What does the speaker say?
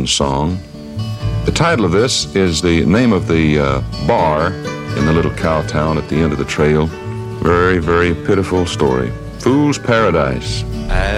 Children's song. The title of this is the name of the bar in the little cow town at the end of the trail. Very, very pitiful story. Fool's Paradise.